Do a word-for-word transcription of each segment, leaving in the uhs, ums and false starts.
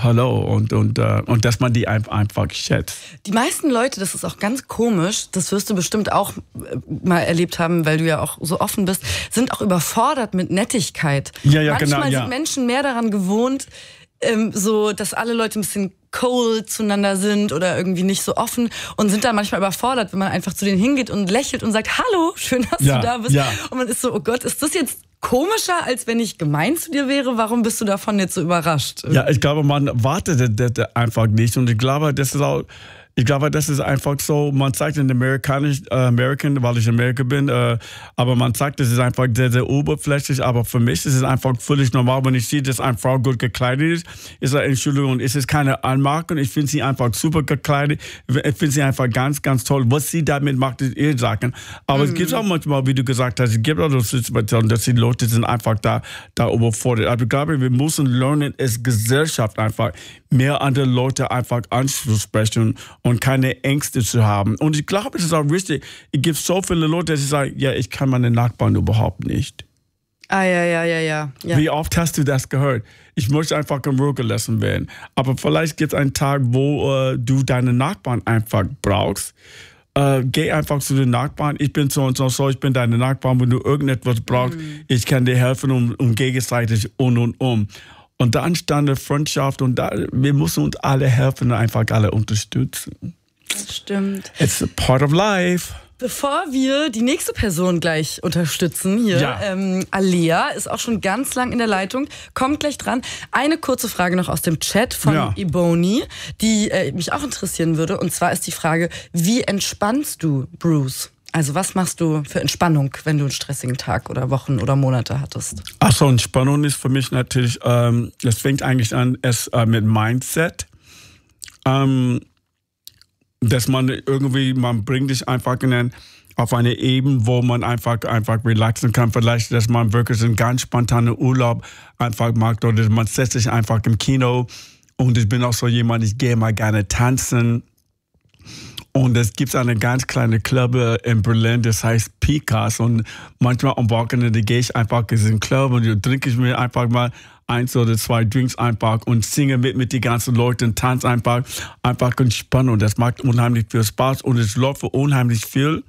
hallo und, und, uh, und dass man die einfach schätzt. Die meisten Leute, das ist auch ganz komisch, das wirst du bestimmt auch mal erlebt haben, weil du ja auch so offen bist, sind auch überfordert mit Nettigkeit. Ja, ja, Manchmal genau, ja. sind Menschen mehr daran gewohnt, ähm, so, dass alle Leute ein bisschen cold zueinander sind oder irgendwie nicht so offen und sind da manchmal überfordert, wenn man einfach zu denen hingeht und lächelt und sagt, hallo, schön, dass ja, du da bist. Ja. Und man ist so, oh Gott, ist das jetzt komischer, als wenn ich gemein zu dir wäre? Warum bist du davon jetzt so überrascht? Ja, ich glaube, man wartet das einfach nicht und ich glaube, das ist auch Ich glaube, das ist einfach so, man sagt in Amerikanisch, äh, American, weil ich Amerikaner bin, äh, aber man sagt, das ist einfach sehr, sehr oberflächlich, aber für mich ist es einfach völlig normal, wenn ich sehe, dass eine Frau gut gekleidet ist, ist er, Entschuldigung, ist es keine Anmerkung, ich finde sie einfach super gekleidet, ich finde sie einfach ganz, ganz toll, was sie damit macht, ist ihre Sachen, aber mhm. es gibt auch manchmal, wie du gesagt hast, es gibt auch so Situationen, dass die Leute sind einfach da, da überfordert, aber ich glaube, wir müssen lernen, als Gesellschaft einfach mehr andere Leute einfach anzusprechen und keine Ängste zu haben. Und ich glaube, es ist auch wichtig, es gibt so viele Leute, die sagen, ja, ich kann meine Nachbarn überhaupt nicht. Ah, ja, ja, ja, ja, ja. Wie oft hast du das gehört? Ich möchte einfach in Ruhe gelassen werden. Aber vielleicht gibt es einen Tag, wo äh, du deine Nachbarn einfach brauchst. Äh, geh einfach zu den Nachbarn. Ich bin so und so, so, ich bin deine Nachbarn. Wenn du irgendetwas brauchst, mm. ich kann dir helfen und, und gegenseitig und und um. Und dann stand eine Freundschaft und da, wir müssen uns alle helfen und einfach alle unterstützen. Das stimmt. It's a part of life. Bevor wir die nächste Person gleich unterstützen hier, ja. ähm, Alea ist auch schon ganz lang in der Leitung, kommt gleich dran. Eine kurze Frage noch aus dem Chat von ja. Ebony, die äh, mich auch interessieren würde. Und zwar ist die Frage, wie entspannst du, Bruce? Also was machst du für Entspannung, wenn du einen stressigen Tag oder Wochen oder Monate hattest? Achso, Entspannung ist für mich natürlich, ähm, das fängt eigentlich an erst äh, mit Mindset. Ähm, dass man irgendwie, man bringt dich einfach in ein, auf eine Ebene, wo man einfach, einfach relaxen kann. Vielleicht, dass man wirklich einen ganz spontanen Urlaub einfach macht oder man setzt sich einfach im Kino. Und ich bin auch so jemand, ich gehe mal gerne tanzen. Und es gibt eine ganz kleine Club in Berlin, das heißt Pikas. Und manchmal am Wochenende gehe ich einfach in den Club und trinke ich mir einfach mal eins oder zwei Drinks einfach und singe mit mit den ganzen Leuten, tanze einfach, einfach entspannen. Und das macht unheimlich viel Spaß und es läuft unheimlich viel.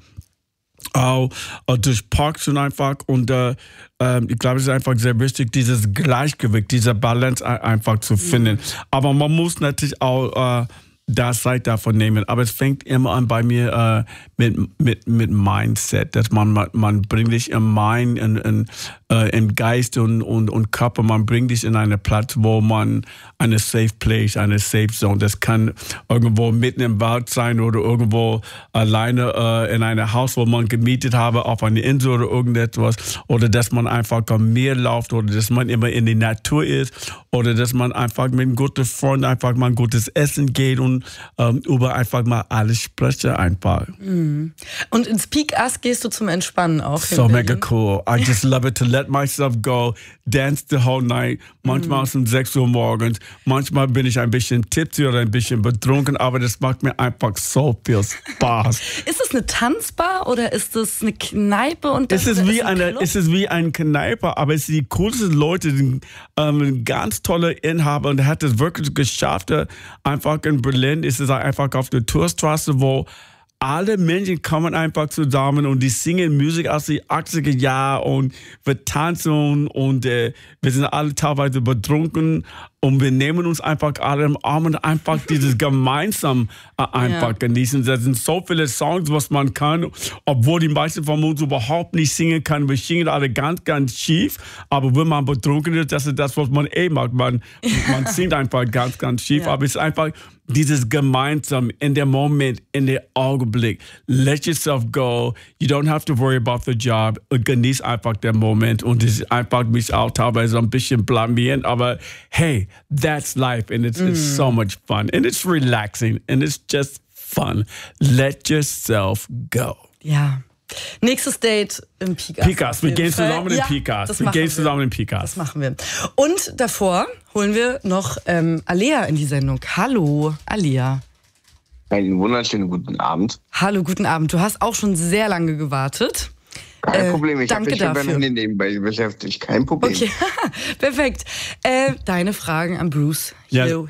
Auch uh, durch Parks und einfach und uh, uh, ich glaube, es ist einfach sehr wichtig, dieses Gleichgewicht, diese Balance einfach zu finden. Mhm. Aber man muss natürlich auch uh, da Zeit davon nehmen. Aber es fängt immer an bei mir äh, mit, mit, mit Mindset, dass man, man bringt dich im Mind, in, in, äh, im Geist und, und, und Körper, man bringt dich in einen Platz, wo man eine Safe Place, eine Safe Zone, das kann irgendwo mitten im Wald sein oder irgendwo alleine äh, in einem Haus, wo man gemietet habe, auf einer Insel oder irgendetwas, oder dass man einfach am Meer läuft oder dass man immer in die Natur ist oder dass man einfach mit einem guten Freund einfach mal ein gutes Essen geht und ähm, über einfach mal alles spreche einfach. Mm. Und ins Peak Us gehst du zum Entspannen auch? So mega cool. I just love it to let myself go, dance the whole night. Manchmal mm. um sechs Uhr morgens. Manchmal bin ich ein bisschen tipsy oder ein bisschen betrunken, aber das macht mir einfach so viel Spaß. Ist es eine Tanzbar oder ist es eine Kneipe? Und das es ist wie ein eine, es ist wie eine Kneipe, aber es sind die coolsten Leute, die, ähm, ganz tolle Inhaber und er hat es wirklich geschafft, einfach in Berlin. Ist es einfach auf der Tourstraße, wo alle Menschen kommen einfach zusammen und die singen Musik aus den achtziger Jahren und wir tanzen und äh, wir sind alle teilweise betrunken und wir nehmen uns einfach alle im Arm und einfach dieses gemeinsam äh, einfach ja. genießen. Da sind so viele Songs, was man kann, obwohl die meisten von uns überhaupt nicht singen können. Wir singen alle ganz, ganz schief, aber wenn man betrunken ist, das ist das, was man eh macht. Man, man singt einfach ganz, ganz schief, ja. aber es ist einfach dieses gemeinsam in der Moment, in der Augenblick. Let yourself go. You don't have to worry about the job. Und genieß einfach den Moment. Und es ist einfach mich auch teilweise ein bisschen blamierend, aber hey, that's life and it's, mm. it's so much fun and it's relaxing and it's just fun. Let yourself go. Ja. Nächstes Date im Pikas. Pikas, wir gehen zusammen in ja, Pikas. Wir gehen zusammen in Pikas. Das machen wir. Und davor holen wir noch ähm, Alea in die Sendung. Hallo, Alea. Einen wunderschönen guten Abend. Hallo, guten Abend. Du hast auch schon sehr lange gewartet. Kein äh, Problem, ich habe mich schon dafür. bei nebenbei beschäftigt. Kein Problem. Okay, perfekt. Äh, deine Fragen an Bruce. Ja, Yo,